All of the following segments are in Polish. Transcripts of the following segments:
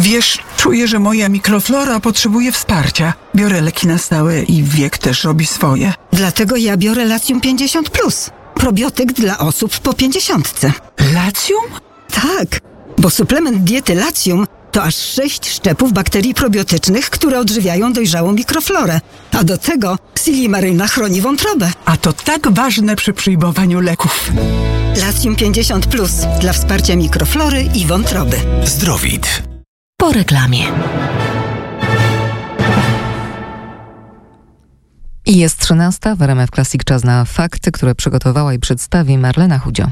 Wiesz, czuję, że moja mikroflora potrzebuje wsparcia. Biorę leki na stałe i wiek też robi swoje. Dlatego ja biorę Latium 50+. Probiotyk dla osób po 50. Latium? Tak, bo suplement diety Latium to aż 6 szczepów bakterii probiotycznych, które odżywiają dojrzałą mikroflorę. A do tego Silimaryna chroni wątrobę. A to tak ważne przy przyjmowaniu leków. Latium 50+ dla wsparcia mikroflory i wątroby. Zdrowit. Po reklamie. I jest 13:00 w RMF Classic. Czas na fakty, które przygotowała i przedstawi Marlena Chudzio.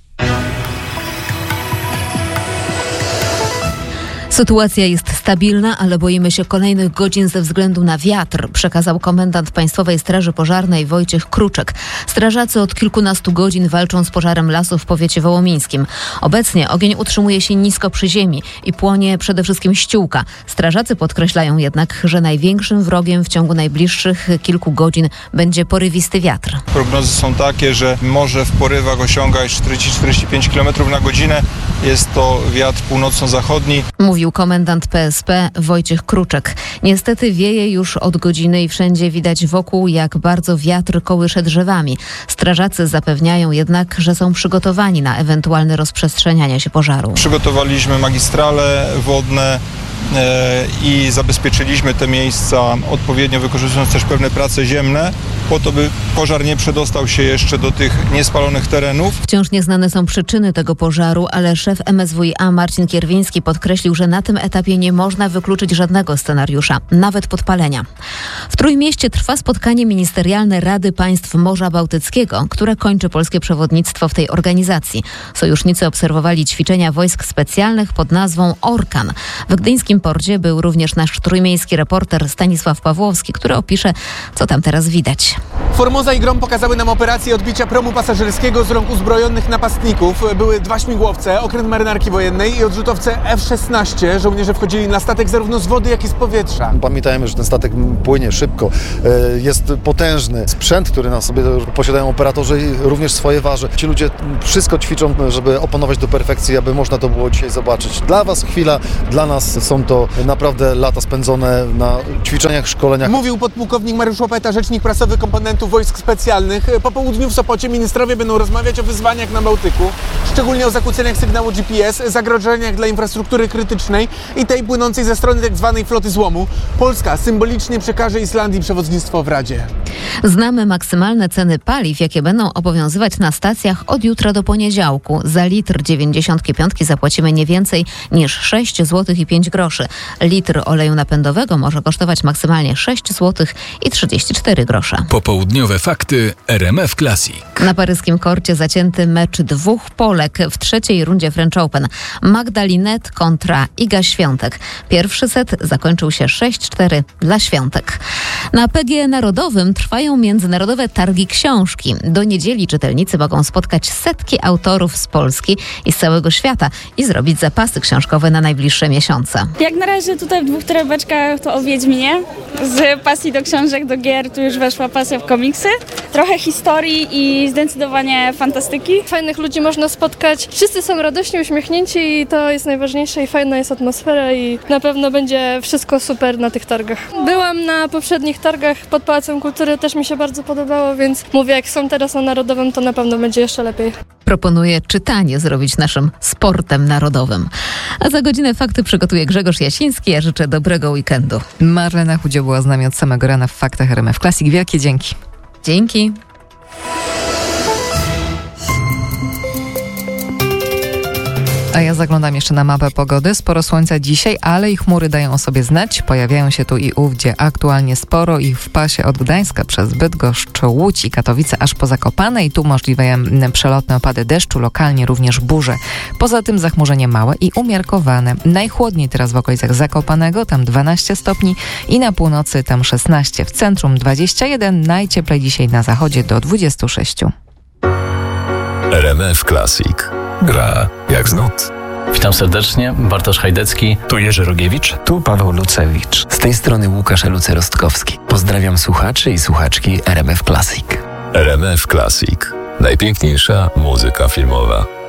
Sytuacja jest stabilna, ale boimy się kolejnych godzin ze względu na wiatr, przekazał komendant Państwowej Straży Pożarnej Wojciech Kruczek. Strażacy od kilkunastu godzin walczą z pożarem lasu w powiecie wołomińskim. Obecnie ogień utrzymuje się nisko przy ziemi i płonie przede wszystkim ściółka. Strażacy podkreślają jednak, że największym wrogiem w ciągu najbliższych kilku godzin będzie porywisty wiatr. Prognozy są takie, że może w porywach osiągać 40-45 km na godzinę. Jest to wiatr północno-zachodni. Mówił komendant PSP Wojciech Kruczek. Niestety wieje już od godziny i wszędzie widać wokół, jak bardzo wiatr kołysze drzewami. Strażacy zapewniają jednak, że są przygotowani na ewentualne rozprzestrzenianie się pożaru. Przygotowaliśmy magistrale wodne i zabezpieczyliśmy te miejsca odpowiednio, wykorzystując też pewne prace ziemne, po to, by pożar nie przedostał się jeszcze do tych niespalonych terenów. Wciąż nieznane są przyczyny tego pożaru, ale szef MSWiA Marcin Kierwiński podkreślił, że na tym etapie nie można wykluczyć żadnego scenariusza, nawet podpalenia. W Trójmieście trwa spotkanie ministerialne Rady Państw Morza Bałtyckiego, które kończy polskie przewodnictwo w tej organizacji. Sojusznicy obserwowali ćwiczenia wojsk specjalnych pod nazwą Orkan. W gdyńskim porcie był również nasz trójmiejski reporter Stanisław Pawłowski, który opisze, co tam teraz widać. Formosa i Grom pokazały nam operację odbicia promu pasażerskiego z rąk uzbrojonych napastników. Były 2 śmigłowce, okręt marynarki wojennej i odrzutowce F-16. Żołnierze wchodzili na statek zarówno z wody, jak i z powietrza. Pamiętajmy, że ten statek płynie szybko, jest potężny. Sprzęt, który na sobie posiadają operatorzy, również swoje waży. Ci ludzie wszystko ćwiczą, żeby opanować do perfekcji, aby można to było dzisiaj zobaczyć. Dla Was chwila, dla nas są to naprawdę lata spędzone na ćwiczeniach, szkoleniach. Mówił podpułkownik Mariusz Łopeta, rzecznik prasowy komponentów wojsk specjalnych. Po południu w Sopocie ministrowie będą rozmawiać o wyzwaniach na Bałtyku, szczególnie o zakłóceniach sygnału GPS, zagrożeniach dla infrastruktury krytycznej i tej płynącej ze strony tzw. floty złomu. Polska symbolicznie przekaże Islandii przewodnictwo w Radzie. Znamy maksymalne ceny paliw, jakie będą obowiązywać na stacjach od jutra do poniedziałku. Za litr 95 zapłacimy nie więcej niż 6 zł i 5 groszy. Litr oleju napędowego może kosztować maksymalnie 6 zł i 34 grosze. Popołudniowe fakty RMF Classic. Na paryskim korcie zacięty mecz 2 Polek w trzeciej rundzie French Open. Magda Linette kontra Iga Świątek. Pierwszy set zakończył się 6-4 dla Świątek. Na PGE Narodowym trwają międzynarodowe targi książki. Do niedzieli czytelnicy mogą spotkać setki autorów z Polski i z całego świata i zrobić zapasy książkowe na najbliższe miesiące. Jak na razie tutaj w 2 torebeczkach to o Wiedźminie. Z pasji do książek, do gier tu już weszła pasja w komiksy. Trochę historii i zdecydowanie fantastyki. Fajnych ludzi można spotkać. Wszyscy są radośni, uśmiechnięci i to jest najważniejsze i fajna jest atmosfera i na pewno będzie wszystko super na tych targach. Byłam na poprzednich targach pod Pałacem Kultury, też mi się bardzo podobało, więc mówię, jak są teraz na Narodowym, to na pewno będzie jeszcze lepiej. Proponuję czytanie zrobić naszym sportem narodowym. A za godzinę fakty przygotuje Grzegorz Jasiński. Ja życzę dobrego weekendu. Marlena Chudzio była z nami od samego rana w faktach RMF Classic. Wielkie dzięki. Dzięki. A ja zaglądam jeszcze na mapę pogody. Sporo słońca dzisiaj, ale i chmury dają o sobie znać. Pojawiają się tu i ówdzie. Aktualnie sporo ich w pasie od Gdańska przez Bydgoszcz, Łódź i Katowice aż po Zakopane i tu możliwe przelotne opady deszczu, lokalnie również burze. Poza tym zachmurzenie małe i umiarkowane. Najchłodniej teraz w okolicach Zakopanego, tam 12 stopni i na północy tam 16. W centrum 21, najcieplej dzisiaj na zachodzie do 26. RMF Classic. Gra jak z nut. Witam serdecznie, Bartosz Hajdecki. Tu Jerzy Rogiewicz. Tu Paweł Lucewicz. Z tej strony Łukasz Eluce-Rostkowski. Pozdrawiam słuchaczy i słuchaczki RMF Classic. RMF Classic. Najpiękniejsza muzyka filmowa.